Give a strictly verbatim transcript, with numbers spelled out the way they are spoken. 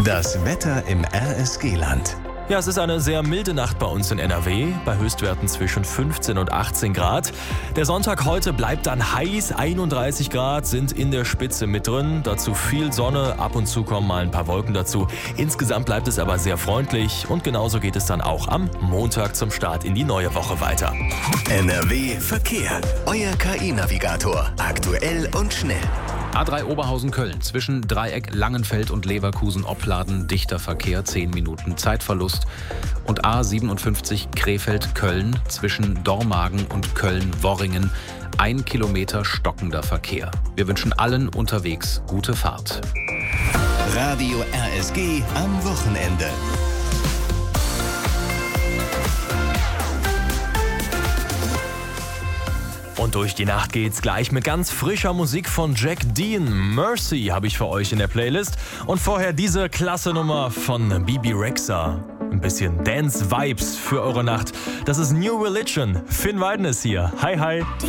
Das Wetter im R S G-Land. Ja, es ist eine sehr milde Nacht bei uns in N R W, bei Höchstwerten zwischen fünfzehn und achtzehn Grad. Der Sonntag heute bleibt dann heiß, einunddreißig Grad sind in der Spitze mit drin. Dazu viel Sonne, ab und zu kommen mal ein paar Wolken dazu. Insgesamt bleibt es aber sehr freundlich und genauso geht es dann auch am Montag zum Start in die neue Woche weiter. N R W Verkehr. Euer K I-Navigator. Aktuell und schnell. A drei Oberhausen-Köln zwischen Dreieck Langenfeld und Leverkusen-Opladen dichter Verkehr, zehn Minuten Zeitverlust. Und A siebenundfünfzig Krefeld-Köln zwischen Dormagen und Köln-Worringen, ein Kilometer stockender Verkehr. Wir wünschen allen unterwegs gute Fahrt. Radio R S G am Wochenende. Und durch die Nacht geht's gleich mit ganz frischer Musik von Jack Dean. Mercy habe ich für euch in der Playlist. Und vorher diese klasse Nummer von Bibi Rexha. Ein bisschen Dance-Vibes für eure Nacht. Das ist New Religion. Finn Weiden ist hier. Hi, hi.